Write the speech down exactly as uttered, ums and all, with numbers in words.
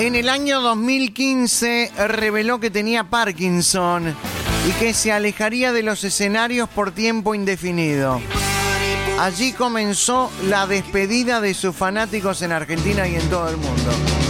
En el año dos mil quince reveló que tenía Parkinson y que se alejaría de los escenarios por tiempo indefinido. Allí comenzó la despedida de sus fanáticos en Argentina y en todo el mundo.